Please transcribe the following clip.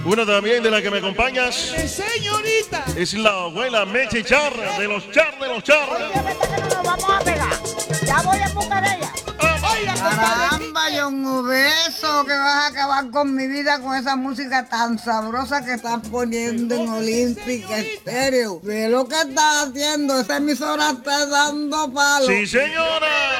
Una también de la que me acompañas Señorita. es la abuela Meche Char, de los Char, de los Char. Oye, vete que no nos vamos a pegar. Ya voy en busca de ella. Oiga, Caramba, John Obeso, que vas a acabar con mi vida con esa música tan sabrosa que estás poniendo en Olympic Stereo. Ve lo que estás haciendo, esa emisora está dando palo. Sí, señora.